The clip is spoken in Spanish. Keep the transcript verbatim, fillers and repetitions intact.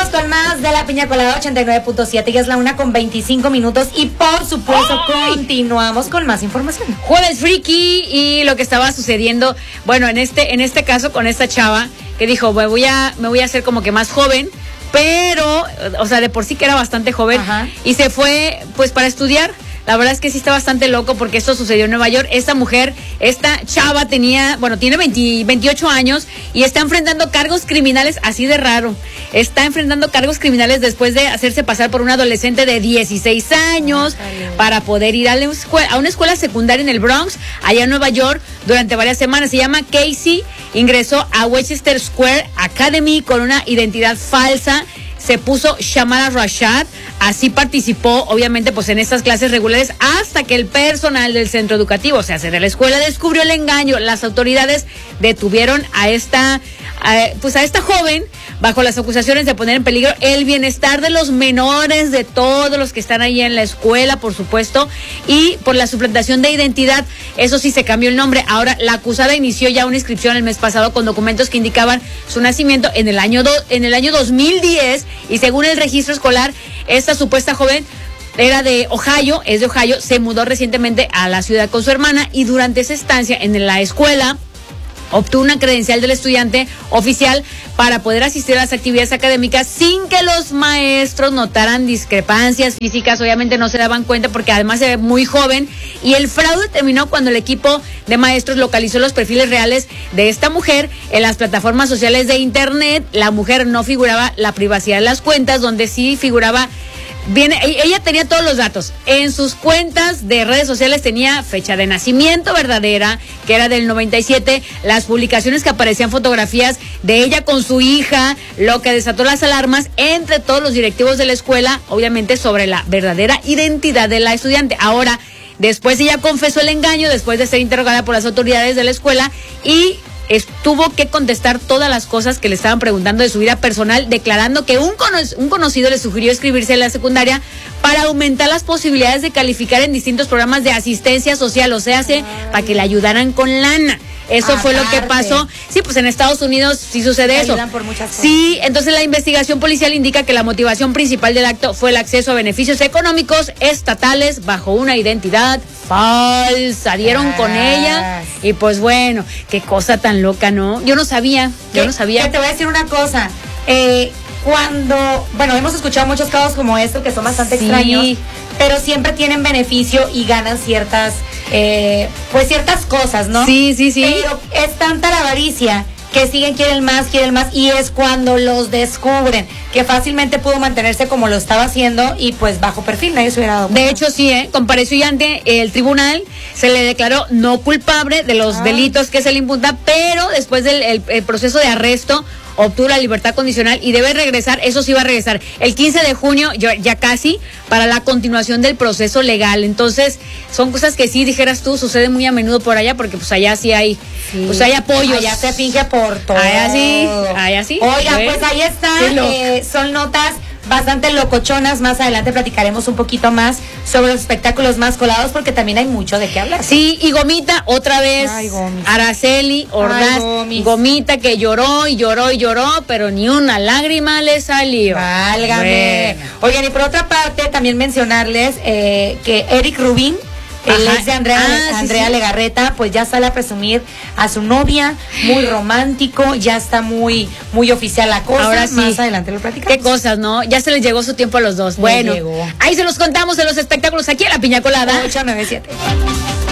con más de la Piña Colada ochenta y nueve punto siete. Ya es la una con veinticinco minutos y por supuesto ¡ay! Continuamos con más información. Jueves Friki y lo que estaba sucediendo, bueno, en este en este caso con esta chava que dijo, me voy a me voy a hacer como que más joven, pero, o sea, de por sí que era bastante joven. Ajá. Y se fue pues para estudiar. La verdad es que sí está bastante loco porque esto sucedió en Nueva York. Esta mujer, esta chava tenía, bueno, tiene veinte, veintiocho años y está enfrentando cargos criminales, así de raro. Está enfrentando cargos criminales después de hacerse pasar por un adolescente de dieciséis años oh, para poder ir a, la escuela, a una escuela secundaria en el Bronx, allá en Nueva York, durante varias semanas. Se llama Casey, ingresó a Westchester Square Academy con una identidad falsa. Se puso Shamara Rashad, así participó obviamente pues en estas clases regulares hasta que el personal del centro educativo, o sea, de la escuela, descubrió el engaño. Las autoridades detuvieron a esta, a, pues a esta joven bajo las acusaciones de poner en peligro el bienestar de los menores, de todos los que están ahí en la escuela, por supuesto, y por la suplantación de identidad. Eso sí, se cambió el nombre. Ahora, la acusada inició ya una inscripción el mes pasado con documentos que indicaban su nacimiento en el año, do, en el año dos mil diez, y según el registro escolar, esta supuesta joven era de Ohio, es de Ohio, se mudó recientemente a la ciudad con su hermana y durante esa estancia en la escuela obtuvo una credencial del estudiante oficial para poder asistir a las actividades académicas sin que los maestros notaran discrepancias físicas. Obviamente no se daban cuenta porque además se ve muy joven, y el fraude terminó cuando el equipo de maestros localizó los perfiles reales de esta mujer en las plataformas sociales de internet. La mujer no figuraba la privacidad de las cuentas, donde sí figuraba. Viene, ella tenía todos los datos. En sus cuentas de redes sociales tenía fecha de nacimiento verdadera, que era del noventa y siete, las publicaciones que aparecían fotografías de ella con su hija, lo que desató las alarmas entre todos los directivos de la escuela, obviamente sobre la verdadera identidad de la estudiante. Ahora, después ella confesó el engaño, después de ser interrogada por las autoridades de la escuela, y tuvo que contestar todas las cosas que le estaban preguntando de su vida personal, declarando que un, cono un conocido le sugirió inscribirse en la secundaria para aumentar las posibilidades de calificar en distintos programas de asistencia social, o sea, se, para que le ayudaran con lana. Eso Aparte. fue lo que pasó. Sí, pues en Estados Unidos sí sucede Te eso. Por muchas cosas. Sí, entonces la investigación policial indica que la motivación principal del acto fue el acceso a beneficios económicos estatales bajo una identidad falsa. Dieron ah. con ella y pues bueno, qué cosa tan loca, ¿no? Yo no sabía, yo no sabía. Que te voy a decir una cosa. Eh, cuando, bueno, hemos escuchado muchos casos como estos que son bastante sí. extraños, pero siempre tienen beneficio y ganan ciertas, eh, pues ciertas cosas, ¿no? Sí, sí, sí. Pero es tanta la avaricia que siguen, quieren más, quieren más, y es cuando los descubren, que fácilmente pudo mantenerse como lo estaba haciendo y pues bajo perfil, nadie se hubiera dado cuenta. De hecho, sí, ¿eh? Compareció y ante el tribunal, se le declaró no culpable de los ah. delitos que se le imputa, pero después del el, el proceso de arresto obtuvo la libertad condicional y debe regresar. Eso sí va a regresar el quince de junio, ya, ya casi, para la continuación del proceso legal. Entonces, son cosas que sí, dijeras tú, suceden muy a menudo por allá, porque pues allá sí hay, sí. pues hay apoyos. Allá se finge por todo. Allá sí, allá sí. Oiga, pues ahí está, eh, son notas bastante locochonas. Más adelante platicaremos un poquito más sobre los espectáculos más colados, porque también hay mucho de qué hablar. Sí, y Gomita, otra vez, Ay, Araceli Ordaz, Ay, Gomita, que lloró y lloró y lloró, pero ni una lágrima le salió. Válgame. Bueno. Oigan, y por otra parte, también mencionarles eh, que Eric Rubin, el ex de Andrea, ah, Andrea sí, sí. Legarreta, pues ya sale a presumir a su novia, muy romántico, ya está muy, muy oficial la cosa. Ahora sí. Más adelante lo platicamos. Qué cosas, ¿no? Ya se les llegó su tiempo a los dos. Me bueno, llegó. Ahí se los contamos en los espectáculos aquí en La Piña Colada. ocho nueve siete